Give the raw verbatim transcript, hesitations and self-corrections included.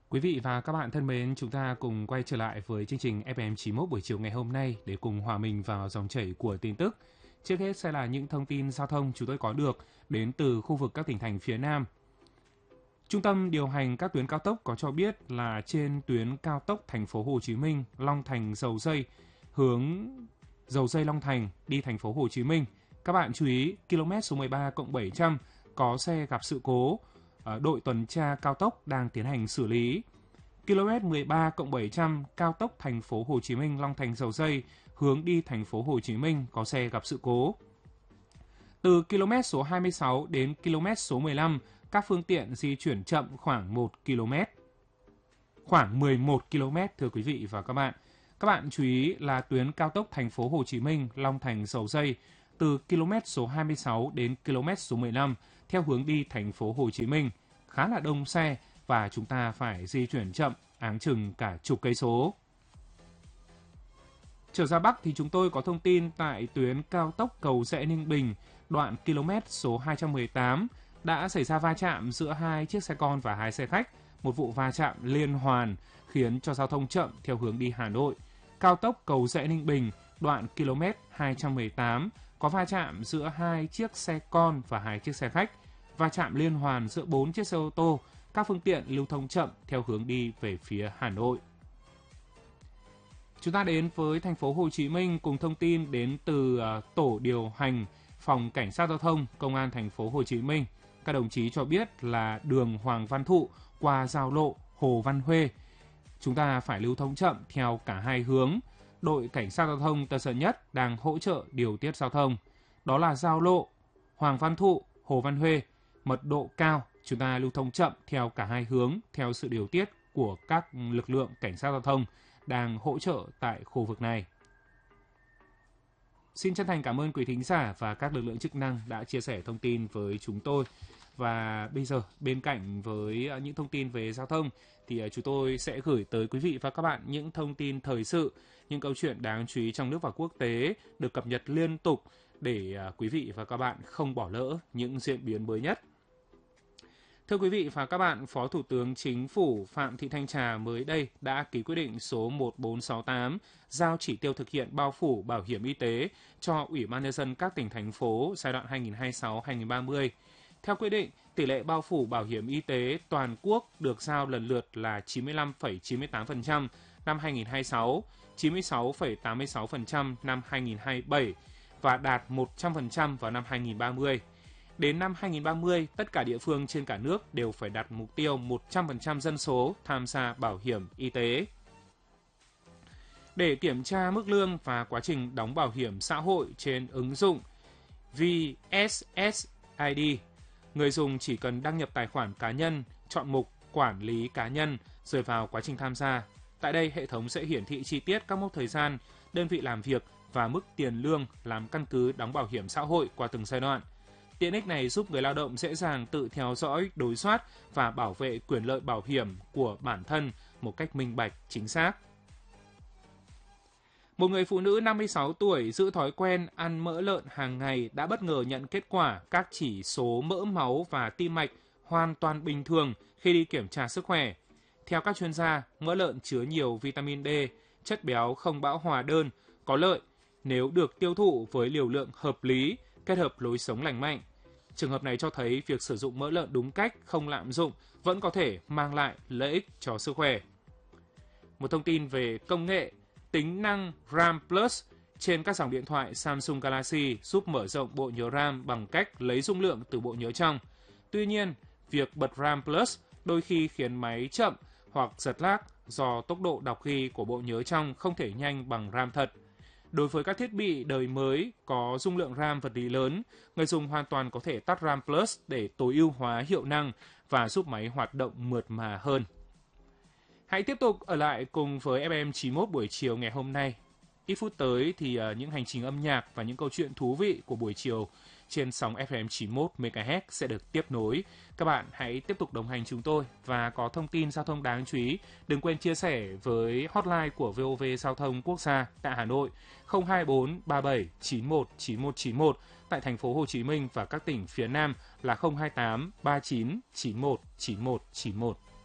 Quý vị và các bạn thân mến, chúng ta cùng quay trở lại với chương trình ép em chín mốt buổi chiều ngày hôm nay để cùng hòa mình vào dòng chảy của tin tức. Trước hết sẽ là những thông tin giao thông chúng tôi có được đến từ khu vực các tỉnh thành phía Nam. Trung tâm điều hành các tuyến cao tốc có cho biết là trên tuyến cao tốc thành phố Hồ Chí Minh, Long Thành, Dầu Giây, hướng Dầu Giây Long Thành đi thành phố Hồ Chí Minh. Các bạn chú ý, km số mười ba cộng bảy trăm có xe gặp sự cố, đội tuần tra cao tốc đang tiến hành xử lý. km mười ba cộng bảy trăm cao tốc thành phố Hồ Chí Minh Long Thành Dầu Giây hướng đi thành phố Hồ Chí Minh có xe gặp sự cố. Từ km số hai mươi sáu đến km số mười lăm, các phương tiện di chuyển chậm khoảng một ki lô mét. Khoảng mười một ki lô mét thưa quý vị và các bạn. Các bạn chú ý là tuyến cao tốc thành phố Hồ Chí Minh Long Thành Dầu Giây từ km số hai mươi sáu đến km số mười lăm theo hướng đi thành phố Hồ Chí Minh khá là đông xe và chúng ta phải di chuyển chậm, áng chừng cả chục cây số. Trở ra Bắc thì chúng tôi có thông tin tại tuyến cao tốc Cầu Giẽ Ninh Bình, đoạn km số hai trăm mười tám đã xảy ra va chạm giữa hai chiếc xe con và hai xe khách, một vụ va chạm liên hoàn khiến cho giao thông chậm theo hướng đi Hà Nội. Cao tốc Cầu Giẽ Ninh Bình, đoạn km hai trăm mười tám có va chạm giữa hai chiếc xe con và hai chiếc xe khách, va chạm liên hoàn giữa bốn chiếc xe ô tô, các phương tiện lưu thông chậm theo hướng đi về phía Hà Nội. Chúng ta đến với thành phố Hồ Chí Minh cùng thông tin đến từ uh, tổ điều hành phòng cảnh sát giao thông công an thành phố Hồ Chí Minh. Các đồng chí cho biết là đường Hoàng Văn Thụ qua giao lộ Hồ Văn Huê, chúng ta phải lưu thông chậm theo cả hai hướng. Đội cảnh sát giao thông Tân Sơn Nhất đang hỗ trợ điều tiết giao thông. Đó là giao lộ Hoàng Văn Thụ, Hồ Văn Huê, mật độ cao, chúng ta lưu thông chậm theo cả hai hướng theo sự điều tiết của các lực lượng cảnh sát giao thông đang hỗ trợ tại khu vực này. Xin chân thành cảm ơn quý thính giả và các lực lượng chức năng đã chia sẻ thông tin với chúng tôi. Và bây giờ, bên cạnh với những thông tin về giao thông, thì chúng tôi sẽ gửi tới quý vị và các bạn những thông tin thời sự, những câu chuyện đáng chú ý trong nước và quốc tế được cập nhật liên tục để quý vị và các bạn không bỏ lỡ những diễn biến mới nhất. Thưa quý vị và các bạn, Phó Thủ tướng Chính phủ Phạm Thị Thanh Trà mới đây đã ký quyết định số một bốn sáu tám giao chỉ tiêu thực hiện bao phủ bảo hiểm y tế cho Ủy ban Nhân dân các tỉnh, thành phố giai đoạn hai nghìn không trăm hai mươi sáu đến hai nghìn không trăm ba mươi. Theo quyết định, tỷ lệ bao phủ bảo hiểm y tế toàn quốc được giao lần lượt là chín mươi lăm phẩy chín mươi tám phần trăm năm hai nghìn không trăm hai mươi sáu, chín mươi sáu phẩy tám mươi sáu phần trăm năm hai nghìn không trăm hai mươi bảy và đạt một trăm phần trăm vào năm hai nghìn không trăm ba mươi. Đến năm hai nghìn không trăm ba mươi, tất cả địa phương trên cả nước đều phải đặt mục tiêu một trăm phần trăm dân số tham gia bảo hiểm y tế. Để kiểm tra mức lương và quá trình đóng bảo hiểm xã hội trên ứng dụng vê ét ét i đê, người dùng chỉ cần đăng nhập tài khoản cá nhân, chọn mục Quản lý cá nhân rồi vào quá trình tham gia. Tại đây, hệ thống sẽ hiển thị chi tiết các mốc thời gian, đơn vị làm việc và mức tiền lương làm căn cứ đóng bảo hiểm xã hội qua từng giai đoạn. Tiện ích này giúp người lao động dễ dàng tự theo dõi, đối soát và bảo vệ quyền lợi bảo hiểm của bản thân một cách minh bạch, chính xác. Một người phụ nữ năm mươi sáu tuổi giữ thói quen ăn mỡ lợn hàng ngày đã bất ngờ nhận kết quả các chỉ số mỡ máu và tim mạch hoàn toàn bình thường khi đi kiểm tra sức khỏe. Theo các chuyên gia, mỡ lợn chứa nhiều vitamin D, chất béo không bão hòa đơn, có lợi nếu được tiêu thụ với liều lượng hợp lý, kết hợp lối sống lành mạnh. Trường hợp này cho thấy việc sử dụng mỡ lợn đúng cách, không lạm dụng vẫn có thể mang lại lợi ích cho sức khỏe. Một thông tin về công nghệ, tính năng RAM Plus trên các dòng điện thoại Samsung Galaxy giúp mở rộng bộ nhớ RAM bằng cách lấy dung lượng từ bộ nhớ trong. Tuy nhiên, việc bật RAM Plus đôi khi khiến máy chậm hoặc giật lag do tốc độ đọc ghi của bộ nhớ trong không thể nhanh bằng RAM thật. Đối với các thiết bị đời mới có dung lượng RAM vật lý lớn, người dùng hoàn toàn có thể tắt RAM Plus để tối ưu hóa hiệu năng và giúp máy hoạt động mượt mà hơn. Hãy tiếp tục ở lại cùng với ép em chín mốt buổi chiều ngày hôm nay. Ít phút tới thì uh, những hành trình âm nhạc và những câu chuyện thú vị của buổi chiều trên sóng ép em chín mốt mê ga héc sẽ được tiếp nối. Các bạn hãy tiếp tục đồng hành chúng tôi và có thông tin giao thông đáng chú ý, đừng quên chia sẻ với hotline của vê o vê Giao thông Quốc gia tại Hà Nội không hai bốn ba bảy chín một chín một chín một, tại thành phố Hồ Chí Minh và các tỉnh phía Nam là không hai tám ba chín chín một chín một chín một.